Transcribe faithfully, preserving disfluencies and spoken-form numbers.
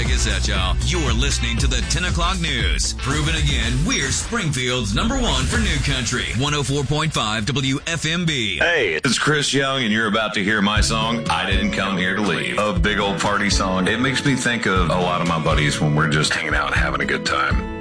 Check us out, y'all. You're listening to the ten o'clock news. Proven again, we're Springfield's number one for new country. one oh four point five W F M B. Hey, it's Chris Young, and you're about to hear my song, I Didn't Come Here to Leave. A big old party song. It makes me think of a lot of my buddies when we're just hanging out and having a good time.